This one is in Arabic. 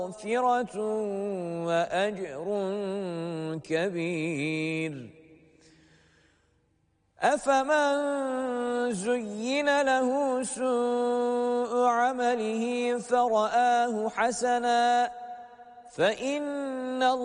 مغفرة وأجر كبير. أفمن زين له سوء عمله فرآه حسنا فإن